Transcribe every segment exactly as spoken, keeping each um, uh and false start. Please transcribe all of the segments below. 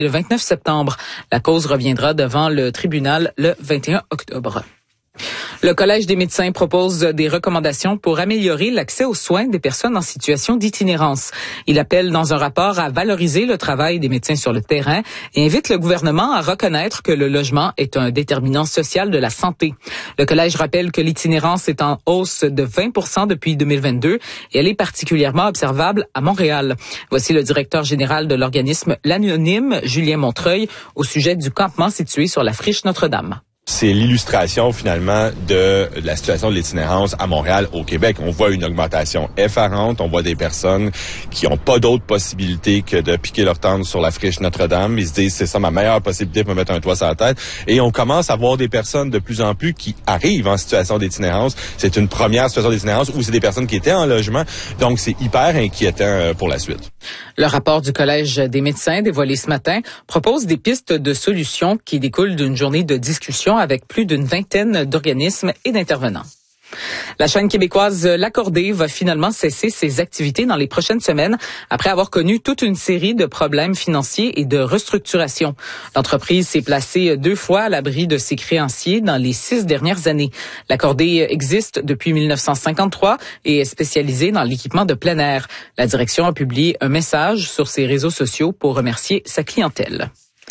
le vingt-neuf septembre. La cause reviendra devant le tribunal le vingt et un octobre. Le Collège des médecins propose des recommandations pour améliorer l'accès aux soins des personnes en situation d'itinérance. Il appelle dans un rapport à valoriser le travail des médecins sur le terrain et invite le gouvernement à reconnaître que le logement est un déterminant social de la santé. Le Collège rappelle que l'itinérance est en hausse de vingt pour cent depuis deux mille vingt-deux et elle est particulièrement observable à Montréal. Voici le directeur général de l'organisme L'Anonyme, Julien Montreuil, au sujet du campement situé sur la friche Notre-Dame. C'est l'illustration finalement de la situation de l'itinérance à Montréal, au Québec. On voit une augmentation effarante. On voit des personnes qui n'ont pas d'autre possibilité que de piquer leur tente sur la friche Notre-Dame. Ils se disent, c'est ça ma meilleure possibilité pour me mettre un toit sur la tête. Et on commence à voir des personnes de plus en plus qui arrivent en situation d'itinérance. C'est une première situation d'itinérance où c'est des personnes qui étaient en logement. Donc, c'est hyper inquiétant pour la suite. Le rapport du Collège des médecins dévoilé ce matin propose des pistes de solutions qui découlent d'une journée de discussion avec plus d'une vingtaine d'organismes et d'intervenants. La chaîne québécoise L'Accordé va finalement cesser ses activités dans les prochaines semaines après avoir connu toute une série de problèmes financiers et de restructuration. L'entreprise s'est placée deux fois à l'abri de ses créanciers dans les six dernières années. L'Accordé existe depuis mille neuf cent cinquante-trois et est spécialisée dans l'équipement de plein air. La direction a publié un message sur ses réseaux sociaux pour remercier sa clientèle.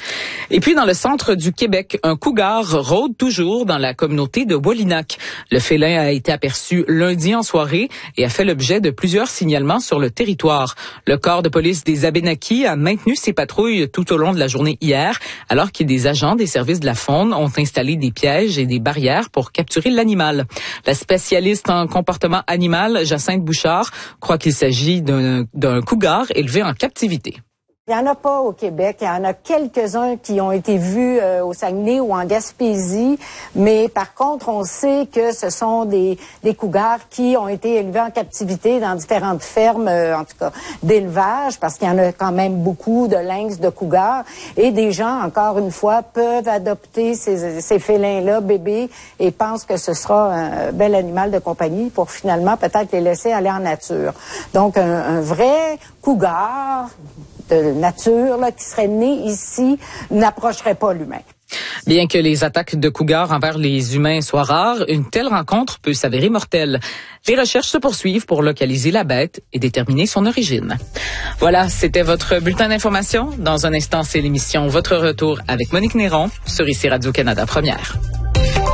Et puis, dans le centre du Québec, un cougar rôde toujours dans la communauté de Wallinac. Le félin a été aperçu lundi en soirée et a fait l'objet de plusieurs signalements sur le territoire. Le corps de police des Abénaquis a maintenu ses patrouilles tout au long de la journée hier, alors que des agents des services de la faune ont installé des pièges et des barrières pour capturer l'animal. La spécialiste en comportement animal, Jacinthe Bouchard, croit qu'il s'agit d'un, d'un cougar élevé en captivité. Il n'y en a pas au Québec. Il y en a quelques-uns qui ont été vus euh, au Saguenay ou en Gaspésie. Mais par contre, on sait que ce sont des, des cougars qui ont été élevés en captivité dans différentes fermes, euh, en tout cas d'élevage, parce qu'il y en a quand même beaucoup de lynx, de cougars. Et des gens, encore une fois, peuvent adopter ces, ces félins-là, bébés, et pensent que ce sera un bel animal de compagnie pour finalement peut-être les laisser aller en nature. Donc, un, un vrai cougar de nature là, qui serait né ici n'approcherait pas l'humain. Bien que les attaques de cougars envers les humains soient rares, une telle rencontre peut s'avérer mortelle. Les recherches se poursuivent pour localiser la bête et déterminer son origine. Voilà, c'était votre bulletin d'information. Dans un instant, c'est l'émission Votre Retour avec Monique Néron sur I C Radio-Canada Première.